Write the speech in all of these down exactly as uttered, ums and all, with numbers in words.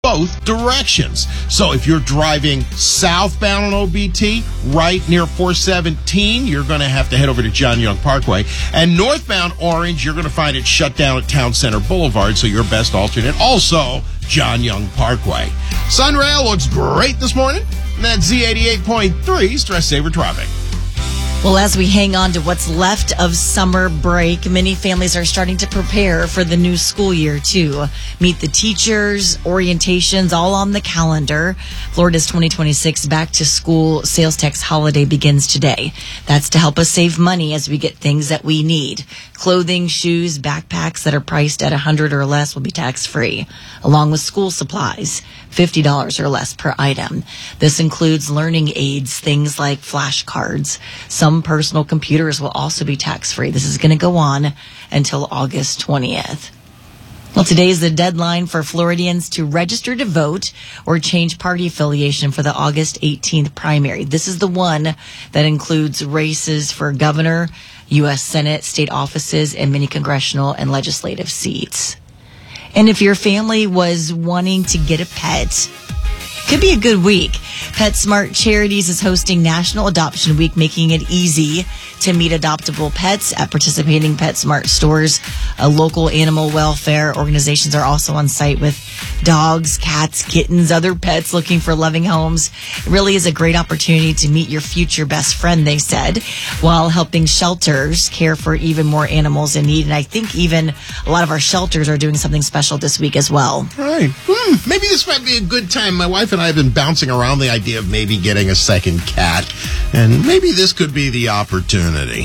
both directions. So if you're driving southbound on O B T, right near four seventeen, you're going to have to head over to John Young Parkway. And northbound Orange, you're going to find it shut down at Town Center Boulevard, so your best alternate, also John Young Parkway. Sunrail looks great this morning. And that's Z eighty-eight point three Stress Saver Traffic. Well, as we hang on to what's left of summer break, many families are starting to prepare for the new school year, too. Meet the teachers, orientations, all on the calendar. Florida's twenty twenty-six Back to School Sales Tax Holiday begins today. That's to help us save money as we get things that we need. Clothing, shoes, backpacks that are priced at one hundred dollars or less will be tax-free, along with school supplies, fifty dollars or less per item. This includes learning aids, things like flashcards. Some personal computers will also be tax-free. This is going to go on until August twentieth. Well, today is the deadline for Floridians to register to vote or change party affiliation for the August eighteenth primary. This is the one that includes races for governor, U S Senate, state offices, and many congressional and legislative seats. And if your family was wanting to get a pet, could be a good week. PetSmart Charities is hosting National Adoption Week, making it easy to meet adoptable pets at participating PetSmart stores. Uh, local animal welfare organizations are also on site with dogs, cats, kittens, other pets looking for loving homes. It really is a great opportunity to meet your future best friend, they said, while helping shelters care for even more animals in need. And I think even a lot of our shelters are doing something special this week as well. Right. Hmm, maybe this might be a good time. My wife and I have been bouncing around the idea of maybe getting a second cat, and maybe this could be the opportunity.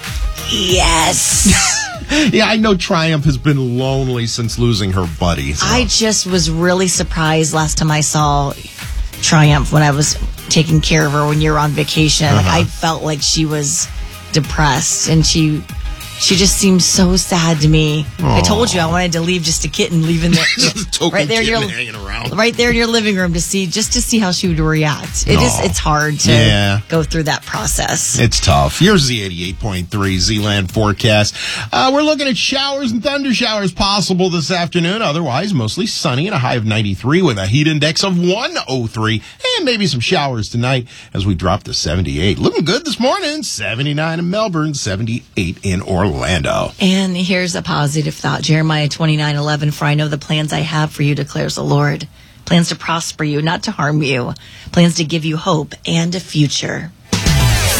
Yes. Yeah, I know Triumph has been lonely since losing her buddy. So. I just was really surprised last time I saw Triumph when I was taking care of her when you were on vacation. Uh-huh. Like, I felt like she was depressed, and she she just seemed so sad to me. Aww. I told you I wanted to leave just a kitten leaving there, right there in your hanging around. right there in your living room to see just to see how she would react. It is it's hard to yeah. go through that process. It's tough. Here's Z eighty-eight point three Z-Land forecast. Uh, we're looking at showers and thunder showers possible this afternoon. Otherwise, mostly sunny and a high of ninety-three with a heat index of one oh three. And maybe some showers tonight as we drop to seventy-eight. Looking good this morning. seventy-nine in Melbourne, seventy-eight in Orlando. Orlando. And here's a positive thought. Jeremiah twenty-nine eleven, for I know the plans I have for you, declares the Lord. Plans to prosper you, not to harm you. Plans to give you hope and a future.